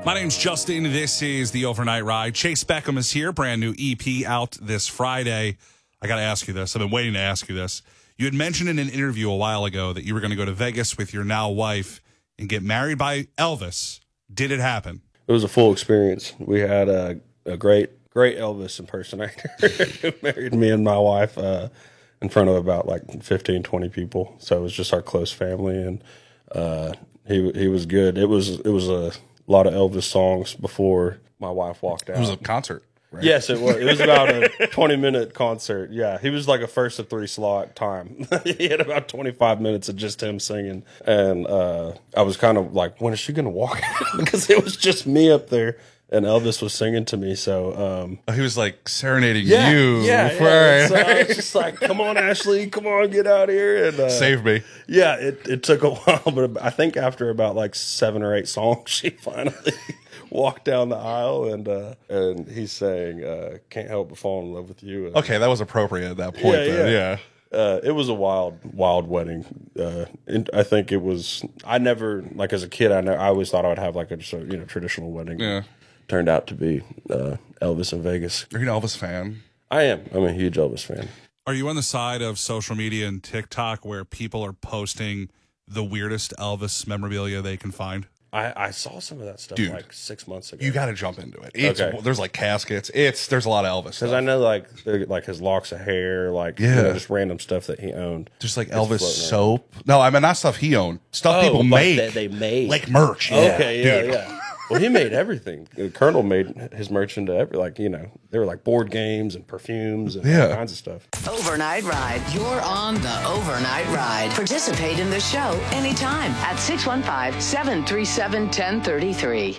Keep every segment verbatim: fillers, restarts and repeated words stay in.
My name's Justin. This is the Overnight Ride. Chase Beckham is here. Brand new E P out this Friday. I got to ask you this. I've been waiting to ask you this. You had mentioned in an interview a while ago that you were going to go to Vegas with your now wife and get married by Elvis. Did it happen? It was a full experience. We had a, a great, great Elvis impersonator who married me and my wife uh, in front of about like fifteen, twenty people. So it was just our close family, and uh, he he was good. It was it was a lot of Elvis songs before my wife walked out. It was a concert, right? Yes, it was. It was about a twenty-minute concert. Yeah, he was like a first of three slot time. He had about twenty-five minutes of just him singing. And uh, I was kind of like, when is she going to walk out? Because it was just me up there, and Elvis was singing to me. So um, oh, he was like serenading yeah, you. Yeah, before, yeah. Right? So I was just like, come on, Ashley, come on, get out here. And uh, save me. Yeah, it, it took a while, but I think after about like seven or eight songs, she finally walked down the aisle, and uh, and he's saying, uh, "Can't help but fall in love with you." And, okay, that was appropriate at that point. Yeah, then. yeah. yeah. Uh, it was a wild, wild wedding. Uh, and I think it was. I never, like as a kid, I know I always thought I would have like a just a, you know traditional wedding. Yeah. Turned out to be uh, Elvis in Vegas. Are you an Elvis fan? I am. I'm a huge Elvis fan. Are you on the side of social media and TikTok where people are posting the weirdest Elvis memorabilia they can find? I, I saw some of that stuff Dude, like six months ago. You got to jump into it. It's, Okay. There's like caskets. It's there's a lot of Elvis. Because I know like they're- like his locks of hair, like Yeah. you know, just random stuff that he owned. Just like It's Elvis floating soap. No, I mean not stuff he owned. Stuff Oh, people like make. that they made. Like merch. Yeah. Okay, yeah, Dude. yeah. Well, he made everything. The Colonel made his merch into every, like, you know, there were like board games and perfumes and Yeah. all kinds of stuff. Overnight Ride. You're on the Overnight Ride. Participate in the show anytime at six one five, seven three seven, one zero three three.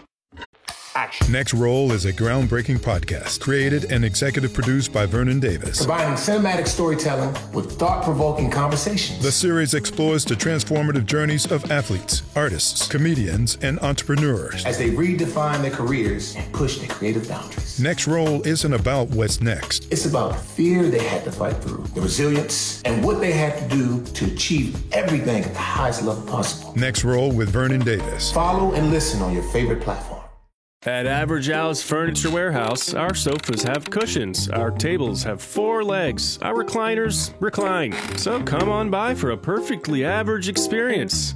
Next Roll is a groundbreaking podcast created and executive produced by Vernon Davis. Combining cinematic storytelling with thought-provoking conversations. The series explores the transformative journeys of athletes, artists, comedians, and entrepreneurs. As they redefine their careers and push their creative boundaries. Next Roll isn't about what's next. It's about the fear they had to fight through, the resilience, and what they had to do to achieve everything at the highest level possible. Next Roll with Vernon Davis. Follow and listen on your favorite platform. At Average Al's Furniture Warehouse, our sofas have cushions, our tables have four legs, our recliners recline. So come on by for a perfectly average experience.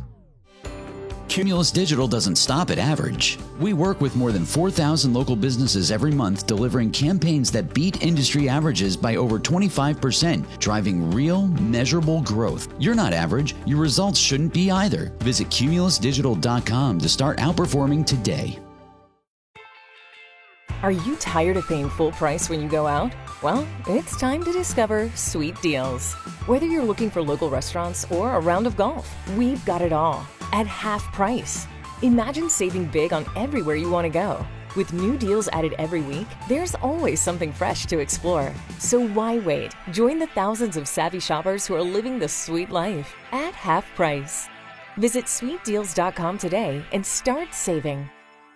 Cumulus Digital doesn't stop at average. We work with more than four thousand local businesses every month, delivering campaigns that beat industry averages by over twenty-five percent, driving real, measurable growth. You're not average. Your results shouldn't be either. Visit cumulus digital dot com to start outperforming today. Are you tired of paying full price when you go out? Well, it's time to discover Sweet Deals. Whether you're looking for local restaurants or a round of golf, we've got it all at half price. Imagine saving big on everywhere you want to go. With new deals added every week, there's always something fresh to explore. So why wait? Join the thousands of savvy shoppers who are living the sweet life at half price. Visit sweet deals dot com today and start saving.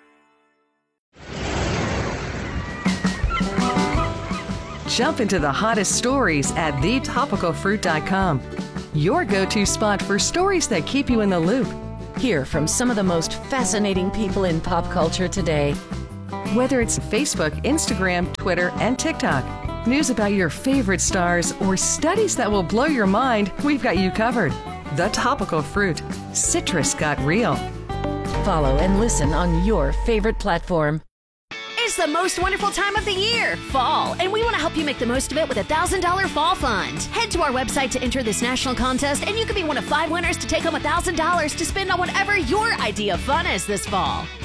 Jump into the hottest stories at the topical fruit dot com. Your go-to spot for stories that keep you in the loop. Hear from some of the most fascinating people in pop culture today. Whether it's Facebook, Instagram, Twitter, and TikTok, news about your favorite stars, or studies that will blow your mind, we've got you covered. The Topical Fruit. Citrus got real. Follow and listen on your favorite platform. It's the most wonderful time of the year, fall, and we want to help you make the most of it with a one thousand dollars fall fund. Head to our website to enter this national contest, and you could be one of five winners to take home one thousand dollars to spend on whatever your idea of fun is this fall.